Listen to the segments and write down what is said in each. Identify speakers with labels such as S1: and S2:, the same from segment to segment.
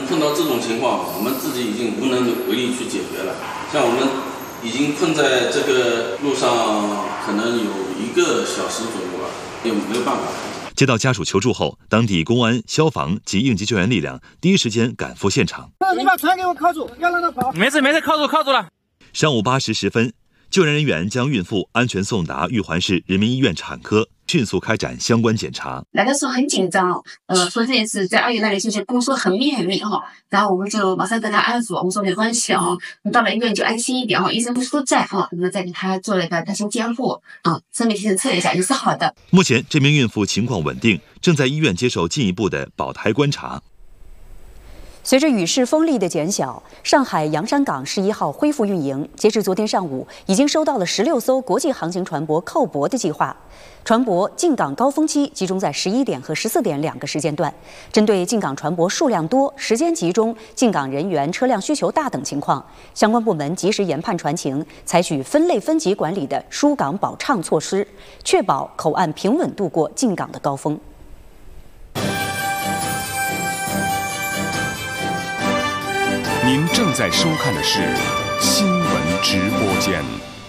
S1: 碰到这种情况，我们自己已经无能为力去解决了。像我们已经困在这个路上，可能有1个小时左右了，也没有办法。
S2: 接到家属求助后，当地公安、消防及应急救援力量第一时间赶赴现场。
S3: 你把船给我铐住，要让他跑。
S4: 没事，铐住了。
S2: 上午8时10分，救援人员将孕妇安全送达玉环市人民医院产科，迅速开展相关检查。
S5: 来的时候很紧张，说这一次在2月那里就是宫缩很密哈，然后我们就马上跟他安抚，我们说没关系啊，你到了医院就安心一点哈，医生不是都在哈，我们再给他做了一个担心监护啊，生理体检测一下也是好的。
S2: 目前这名孕妇情况稳定，正在医院接受进一步的保胎观察。
S6: 随着雨势风力的减小，上海洋山港11号恢复运营。截至昨天上午，已经收到了16艘国际航行船舶靠泊的计划。船舶进港高峰期集中在11点和14点2个时间段。针对进港船舶数量多、时间集中、进港人员、车辆需求大等情况，相关部门及时研判船情，采取分类分级管理的疏港保畅措施，确保口岸平稳度过进港的高峰。
S7: 您正在收看的是新闻直播间。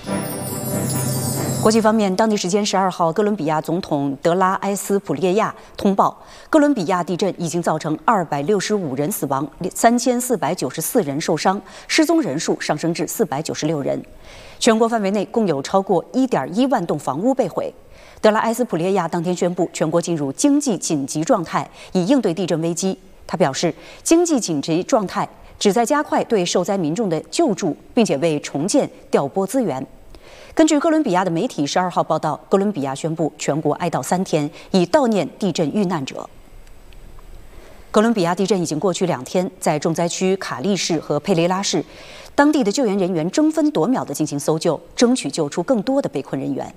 S6: 国际方面，当地时间12号，哥伦比亚总统德拉埃斯普列亚通报，哥伦比亚地震已经造成265人死亡，3494人受伤，失踪人数上升至496人。全国范围内共有超过1.1万栋房屋被毁。德拉埃斯普列亚当天宣布，全国进入经济紧急状态，以应对地震危机。他表示，经济紧急状态旨在加快对受灾民众的救助，并且为重建调拨资源。根据哥伦比亚的媒体12号报道，哥伦比亚宣布全国哀悼3天，以悼念地震遇难者。哥伦比亚地震已经过去2天，在重灾区卡利市和佩雷拉市，当地的救援人员争分夺秒地进行搜救，争取救出更多的被困人员。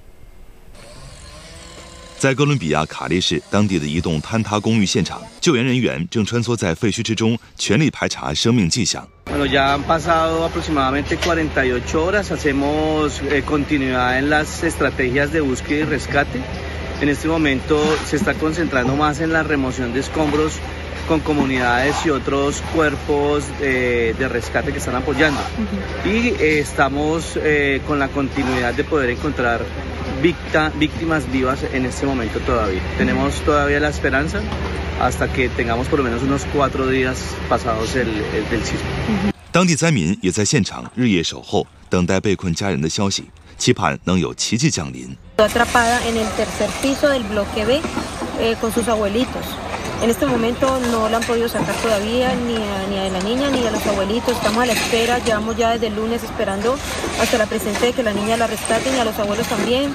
S2: 在哥伦比亚卡利市当地的一栋坍塌公寓现场，救援人员正穿梭在废墟之中，全力排查生命迹象。
S8: Bueno, ya han pasado aproximadamente 48 horas. Hacemos continuidad en las estrategias de búsqueda y rescate. En este momento se está concentrando más en la remoción de escombros con comunidades y otros cuerpos de rescate que están apoyando. Y estamos con la continuidad de poder encontrar víctimas vivas en este momento todavía. Tenemos todavía la esperanza hasta que tengamos por lo menos unos 4 días pasados del sismo.
S2: 当地灾民也在现场日夜守候，等待被困家人的消息，期盼能有奇迹降临。
S9: Atrapada en el tercer piso del bloque B con sus abuelitos. En este momento no la han podido sacar todavía ni a la niña ni a los abuelitos. Estamos a la espera, llevamos ya desde el lunes esperando hasta la presencia de que la niña la rescaten y a los abuelos también.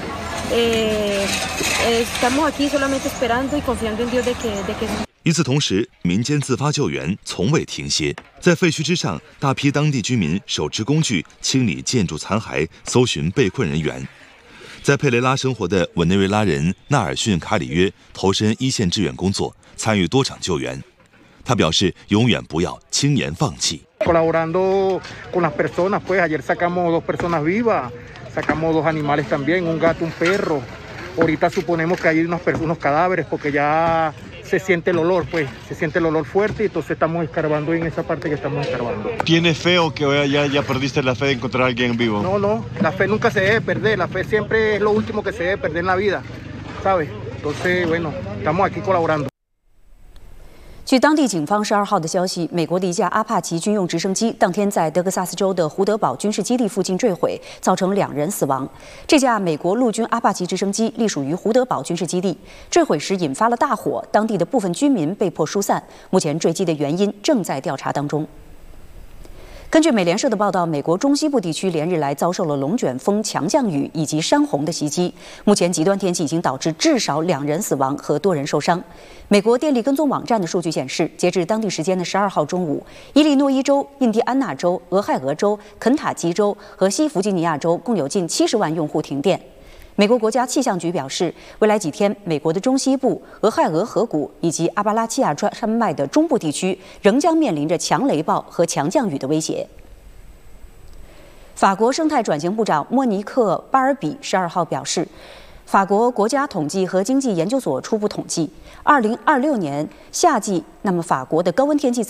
S9: Estamos aquí solamente esperando y confiando en Dios de que
S2: 与此同时，民间自发救援从未停歇。在废墟之上，大批当地居民手持工具清理建筑残骸，搜寻被困人员。在佩雷拉生活的委内瑞拉人纳尔逊·卡里约投身一线志愿工作，参与多场救援。他表示，永远不要轻言放弃。
S3: Colaborando con las personas, pues ayer sacamos 2 personas vivas, sacamos 2 animales también, un gato, un perro. Ahorita suponemos que hay unos cadáveres porque ya se siente el olor, pues, se siente el olor fuerte y entonces estamos escarbando en esa parte que estamos escarbando.
S10: ¿Tienes fe o que ya perdiste la fe de encontrar a alguien vivo?
S3: No, la fe nunca se debe perder, la fe siempre es lo último que se debe perder en la vida, ¿sabes? Entonces, bueno, estamos aquí colaborando.
S6: 据当地警方12号的消息，美国的一架阿帕奇军用直升机当天在德克萨斯州的胡德堡军事基地附近坠毁，造成2人死亡。这架美国陆军阿帕奇直升机隶属于胡德堡军事基地，坠毁时引发了大火，当地的部分居民被迫疏散。目前坠机的原因正在调查当中。根据美联社的报道，美国中西部地区连日来遭受了龙卷风、强降雨以及山洪的袭击。目前极端天气已经导致至少2人死亡和多人受伤。美国电力跟踪网站的数据显示，截至当地时间的12号中午，伊利诺伊州、印第安纳州、俄亥俄州、肯塔基州和西弗吉尼亚州共有近70万用户停电。美国国家气象局表示，未来几天，美国的中西部、俄亥俄河谷以及阿巴拉契亚山脉的中部地区仍将面临着强雷暴和强降雨的威胁。法国生态转型部长莫尼克·巴尔比12号表示，法国国家统计和经济研究所初步统计，2026年夏季，法国的高温天气